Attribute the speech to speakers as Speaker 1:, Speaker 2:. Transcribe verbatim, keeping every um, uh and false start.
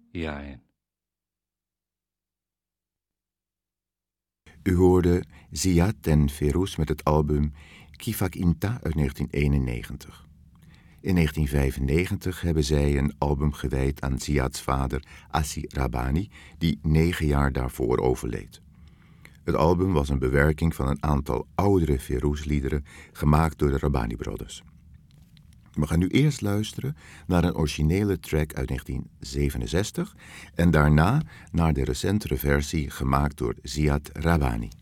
Speaker 1: Jain.
Speaker 2: U hoorde Ziad en Ferouz met het album Kifak Inta uit negentien eenennegentig. In negentien vijfennegentig hebben zij een album gewijd aan Ziads vader Assi Rabbani, die negen jaar daarvoor overleed. Het album was een bewerking van een aantal oudere Ferouz-liederen gemaakt door de Rabbani Brothers. We gaan nu eerst luisteren naar een originele track uit negentien zevenenzestig en daarna naar de recentere versie gemaakt door Ziad Rabbani.